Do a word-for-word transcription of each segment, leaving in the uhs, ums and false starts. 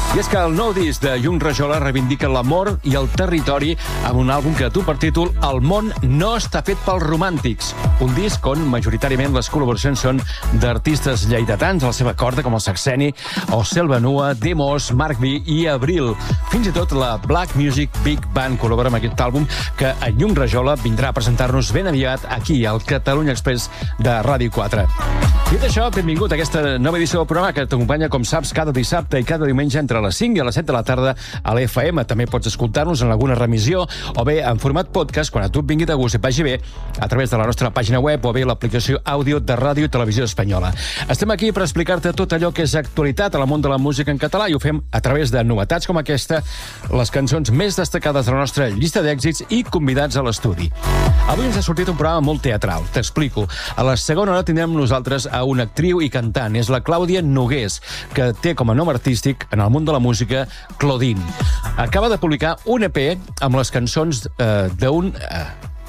I és que el nou disc de Yung Rajola reivindica l'amor i el territori amb un àlbum que du per títol El món no està fet pels romàntics. Un disc on majoritàriament les col·laboracions són d'artistes lleidatans a la seva corda, com el Saxeni, o Selva Nua, Demos, Marc V i Abril. Fins i tot la Black Music Big Band col·labora amb aquest àlbum que en Yung Rajola vindrà a presentar-nos ben aviat aquí, al Catalunya Express de Ràdio quatre. Dit això, benvingut a aquesta nova edició del programa que t'acompanya, com saps, cada dissabte i cada diumenge entre les cinc i les set de la tarda a l'F M. També pots escoltar-nos en alguna remissió o bé en format podcast quan a tu et vingui de gust i et vagi bé a través de la nostra pàgina web o bé l'aplicació àudio de Ràdio i Televisió Espanyola. Estem aquí per explicar-te tot allò que és actualitat al món de la música en català i ho fem a través de novetats com aquesta, les cançons més destacades de la nostra llista d'èxits i convidats a l'estudi. Avui ens ha sortit un programa molt teatral, t'explico. A la segona hora tindrem nosaltres a una actriu i cantant, és la Clàudia Nogués, que té com a nom artístic en el món de la música Claudine. Acaba de publicar un E P amb les cançons eh, d'un eh,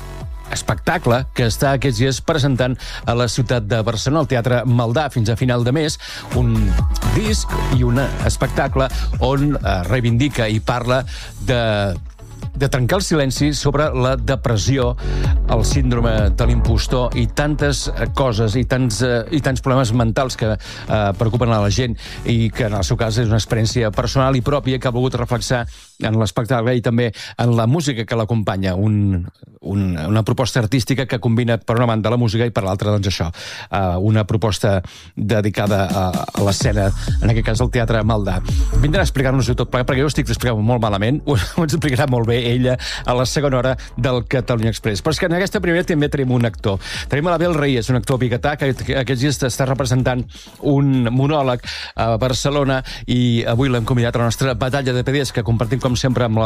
espectacle que està aquests dies presentant a la ciutat de Barcelona, al Teatre Maldà, fins a final de mes, un disc i un espectacle on eh, reivindica i parla de de trencar el silenci sobre la depressió, el síndrome de l'impostor i tantes coses i tants, uh, i tants problemes mentals que uh, preocupen a la gent i que en el seu cas és una experiència personal i pròpia que ha volgut reflexar en l'espectacle i també en la música que l'acompanya. Un, un, una proposta artística que combina per una banda la música i per l'altra, doncs això, uh, una proposta dedicada a, a l'escena, en aquest cas al Teatre Maldà. Vindrà a explicar-nos-ho tot plegat, perquè jo estic explicant molt malament, ho, ho ens explicarà molt bé ella a la segona hora del Catalunya Express. Però és que en aquesta primera també tenim un actor. Tenim l'Abel Reyes, un actor biguetà que aquests dies està representant un monòleg a Barcelona i avui l'hem convidat a la nostra batalla de P Ds que compartim com sempre amb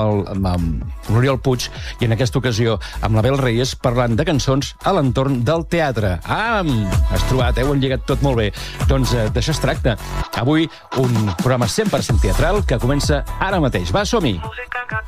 l'Oriol Puig i en aquesta ocasió amb l'Abel Reyes parlant de cançons a l'entorn del teatre. Ah, has trobat, eh? Ho han lligat tot molt bé. Doncs eh, d'això es tracta. Avui un programa cent per cent teatral que comença ara mateix. Va, som-hi!